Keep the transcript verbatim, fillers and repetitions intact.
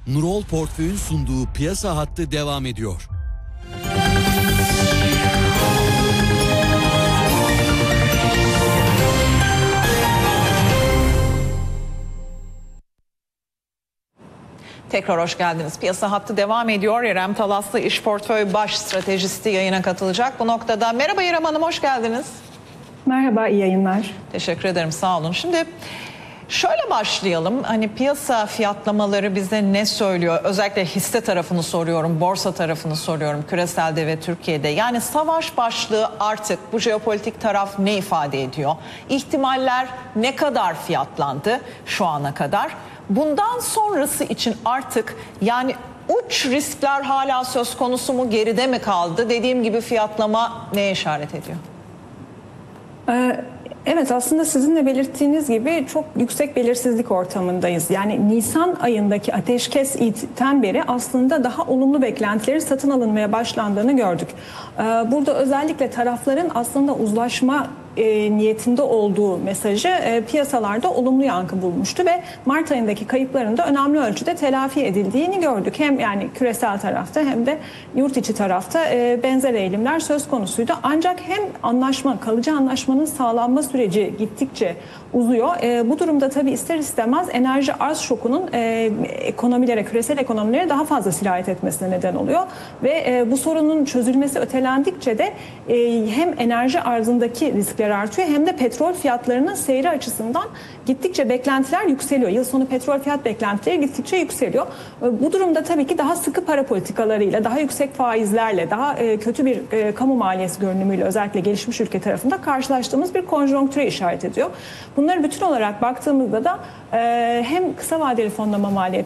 Nurol Portföy'ün sunduğu piyasa hattı devam ediyor. Tekrar hoş geldiniz. Piyasa hattı devam ediyor. İrem Talaslı İş Portföy Baş Stratejisti yayına katılacak bu noktada. Merhaba İrem Hanım, hoş geldiniz. Merhaba, iyi yayınlar. Teşekkür ederim, sağ olun. Şimdi şöyle başlayalım. Hani piyasa fiyatlamaları bize ne söylüyor? Özellikle hisse tarafını soruyorum, borsa tarafını soruyorum, küreselde ve Türkiye'de. Yani savaş başlığı artık bu jeopolitik taraf ne ifade ediyor? İhtimaller ne kadar fiyatlandı şu ana kadar? Bundan sonrası için artık yani uç riskler hala söz konusu mu, geride mi kaldı? Dediğim gibi fiyatlama neye işaret ediyor? Ee, evet, aslında sizin de belirttiğiniz gibi çok yüksek belirsizlik ortamındayız. Yani Nisan ayındaki ateşkesten beri aslında daha olumlu beklentileri satın alınmaya başlandığını gördük. Ee, burada özellikle tarafların aslında uzlaşma E, niyetinde olduğu mesajı e, piyasalarda olumlu yankı bulmuştu ve Mart ayındaki kayıpların da önemli ölçüde telafi edildiğini gördük. Hem yani küresel tarafta hem de yurt içi tarafta e, benzer eğilimler söz konusuydu. Ancak hem anlaşma, kalıcı anlaşmanın sağlanma süreci gittikçe uzuyor. E, bu durumda tabii ister istemez enerji arz şokunun e, ekonomilere, küresel ekonomilere daha fazla sirayet etmesine neden oluyor. Ve e, bu sorunun çözülmesi ötelendikçe de e, hem enerji arzındaki riskler artıyor hem de petrol fiyatlarının seyri açısından gittikçe beklentiler yükseliyor. Yıl sonu petrol fiyat beklentileri gittikçe yükseliyor. Bu durumda tabii ki daha sıkı para politikalarıyla, daha yüksek faizlerle, daha kötü bir kamu maliyesi görünümüyle özellikle gelişmiş ülke tarafında karşılaştığımız bir konjonktüre işaret ediyor. Bunları bütün olarak baktığımızda da hem kısa vadeli fonlama maliyeti